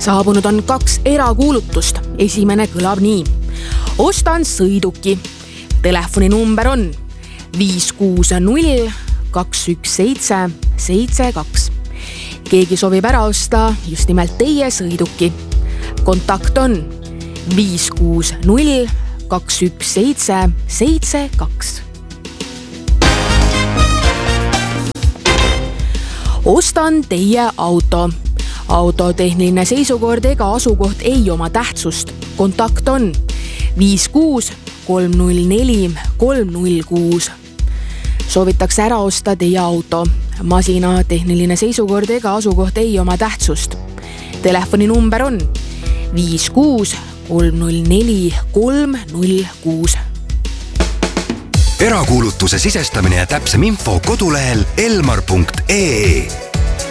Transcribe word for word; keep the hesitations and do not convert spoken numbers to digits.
Saabunud on kaks erakuulutust. Esimene kõlab nii. Ostan sõiduki. Telefoninumber on viis kuus null kaks üks seitse seitse kaks. Keegi soovib ära osta just nimelt teie sõiduki. Kontakt on viis kuus null kaks üks seitse seitse kaks. Ostan teie auto. Auto tehniline seisukord ega asukoht ei oma tähtsust. Kontakt on viis kuus kolm null neli kolm null kuus. Soovitakse ära osta teie auto. Masina tehniline seisukord ega asukoht ei oma tähtsust. Telefoninumber on viis kuus kolm null neli kolm null kuus. Erakuulutuse sisestamine ja täpsem info kodulehel elmar punkt ee.